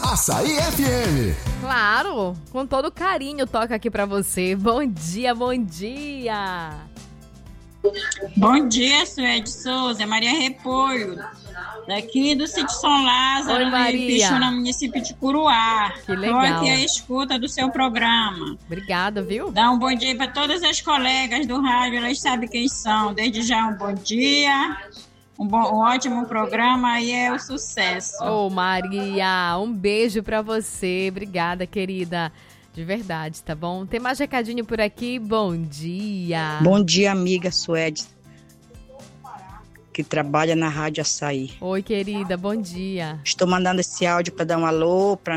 Açaí FM. Claro, com todo carinho toca aqui pra você. Bom dia, bom dia. Bom dia, Suede Souza, Maria Repolho, daqui do Sítio São Lázaro, Oi, Maria. no Pixuna, município de Curuá. Que legal. Estou aqui à escuta do seu programa. Obrigada, viu? Dá um bom dia para todas as colegas do rádio, elas sabem quem são. Desde já um bom dia, um ótimo programa e é o sucesso. Ô, Maria, um beijo pra você. Obrigada, querida. De verdade, tá bom? Tem mais recadinho por aqui? Bom dia. Bom dia, amiga Suede, que trabalha na Rádio Açaí. Oi, querida, bom dia. Estou mandando esse áudio para dar um alô para